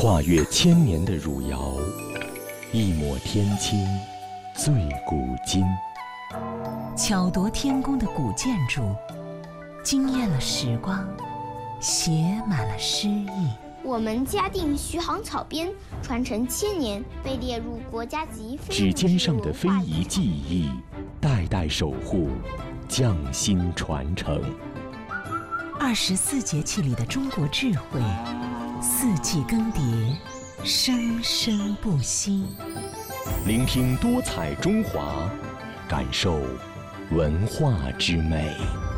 跨越千年的汝窑，一抹天青，醉古今。 巧夺天工的古建筑，惊艳了时光，写满了诗意。 我们嘉定徐杭草编传承1000年，被列入国家级非指尖上的非遗技艺，代代守护，匠心传承。 24节气里的中国智慧，四季更迭，生生不息。 聆听多彩中华，感受文化之美。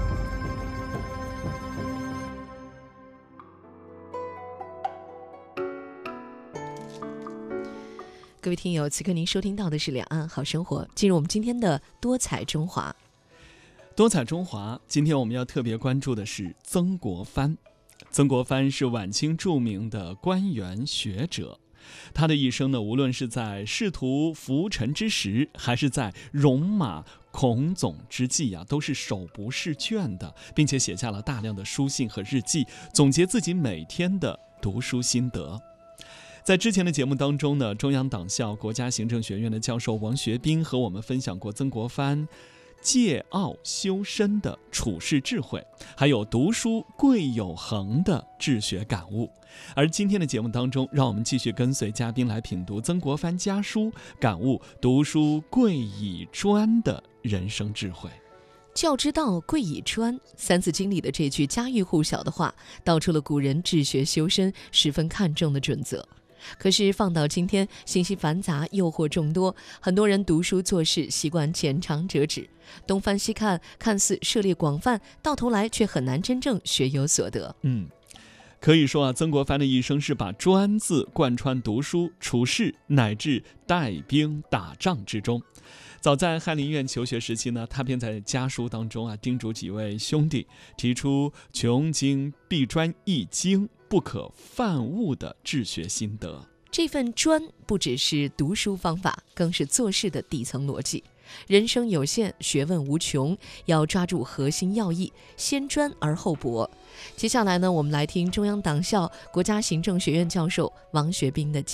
各位听友，此刻您收听到的是两岸好生活，进入我们今天的多彩中华。 多彩中华，今天我们要特别关注的是曾国藩。曾国藩是晚清著名的官员学者，他的一生呢，无论是在仕途浮沉之时，还是在戎马倥偬之际都是手不释卷的，并且写下了大量的书信和日记，总结自己每天的读书心得。在之前的节目当中呢，中央党校国家行政学院的教授王学兵和我们分享过曾国藩戒傲修身的处世智慧，还有读书贵有恒的治学感悟。而今天的节目当中，让我们继续跟随嘉宾来品读曾国藩家书，感悟读书贵以专的人生智慧。 教之道贵以专，三字经里的这句家喻户晓的话，道出了古人治学修身十分看重的准则。可是放到今天，信息繁杂，诱惑众多，很多人读书做事习惯浅尝辄止，东翻西看，看似涉猎广泛，到头来却很难真正学有所得。 可以说曾国藩的一生是把专字贯穿读书、处事乃至带兵打仗之中。早在翰林院求学时期呢，他便在家书当中叮嘱几位兄弟，提出穷经必专一经，不可犯误的治学心得。 这份专不只是读书方法，更是做事的底层逻辑。人生有限，学问无穷，要抓住核心要义，先专而后博。接下来呢，我们来听中央党校国家行政学院教授王学兵的